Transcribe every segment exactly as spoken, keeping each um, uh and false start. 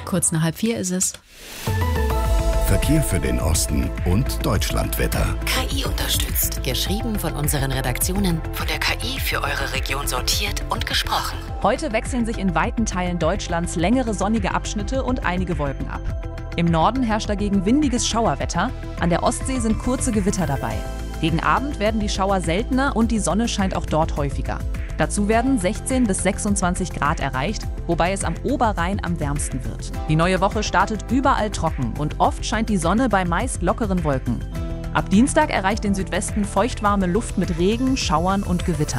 Kurz nach halb vier ist es. Verkehr für den Osten und Deutschlandwetter. K I unterstützt. Geschrieben von unseren Redaktionen, von der K I für eure Region sortiert und gesprochen. Heute wechseln sich in weiten Teilen Deutschlands längere sonnige Abschnitte und einige Wolken ab. Im Norden herrscht dagegen windiges Schauerwetter. An der Ostsee sind kurze Gewitter dabei. Gegen Abend werden die Schauer seltener und die Sonne scheint auch dort häufiger. Dazu werden sechzehn bis sechsundzwanzig Grad erreicht, wobei es am Oberrhein am wärmsten wird. Die neue Woche startet überall trocken und oft scheint die Sonne bei meist lockeren Wolken. Ab Dienstag erreicht den Südwesten feuchtwarme Luft mit Regen, Schauern und Gewittern.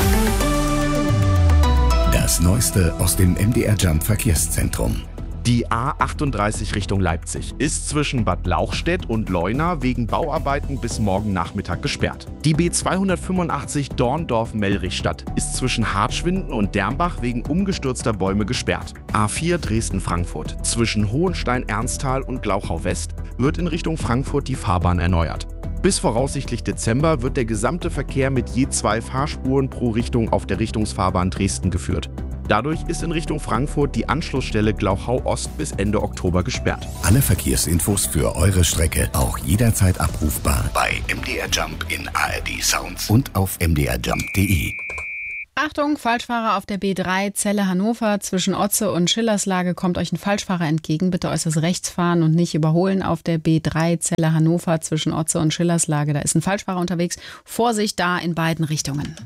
Das Neueste aus dem M D R Jump Verkehrszentrum. Die A achtunddreißig Richtung Leipzig ist zwischen Bad Lauchstädt und Leuna wegen Bauarbeiten bis morgen Nachmittag gesperrt. Die B zweihundertfünfundachtzig Dorndorf-Mellrichstadt ist zwischen Hartschwinden und Dermbach wegen umgestürzter Bäume gesperrt. A vier Dresden-Frankfurt zwischen Hohenstein-Ernsthal und Glauchau-West wird in Richtung Frankfurt die Fahrbahn erneuert. Bis voraussichtlich Dezember wird der gesamte Verkehr mit je zwei Fahrspuren pro Richtung auf der Richtungsfahrbahn Dresden geführt. Dadurch ist in Richtung Frankfurt die Anschlussstelle Glauchau-Ost bis Ende Oktober gesperrt. Alle Verkehrsinfos für eure Strecke auch jederzeit abrufbar bei M D R Jump in A R D Sounds und auf m d r jump punkt d e. Achtung, Falschfahrer auf der B drei Celle Hannover zwischen Otze und Schillerslage kommt euch ein Falschfahrer entgegen. Bitte äußerst rechts fahren und nicht überholen auf der B drei Celle Hannover zwischen Otze und Schillerslage. Da ist ein Falschfahrer unterwegs. Vorsicht da in beiden Richtungen.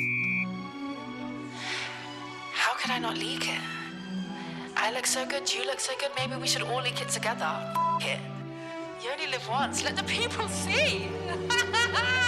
How could I not leak it? I look so good, you look so good, maybe we should all leak it together. F it. You only live once, let the people see.